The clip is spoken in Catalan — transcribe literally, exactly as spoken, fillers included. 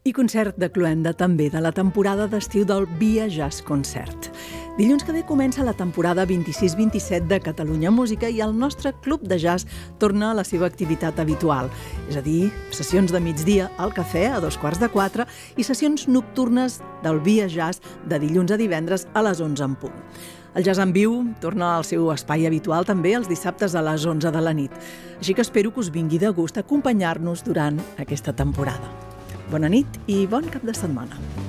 I concert de cloenda també de la temporada d'estiu del Via Jazz Concert. Dilluns que ve comença la temporada vint-i-sis vint-i-set de Catalunya Música i el nostre club de jazz torna a la seva activitat habitual, és a dir, sessions de migdia al cafè a dos quarts de quatre i sessions nocturnes del Via Jazz de dilluns a divendres a les onze en punt. El jazz en viu torna al seu espai habitual també els dissabtes a les onze de la nit, així que espero que us vingui de gust acompanyar-nos durant aquesta temporada. Bona nit i bon cap de setmana.